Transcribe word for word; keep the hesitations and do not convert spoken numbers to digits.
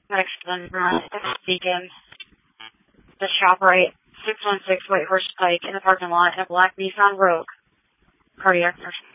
Next one, uh, Beacon. The ShopRite, six one six White Horse Pike in the parking lot in a black Nissan Rogue. Cardiac nurse.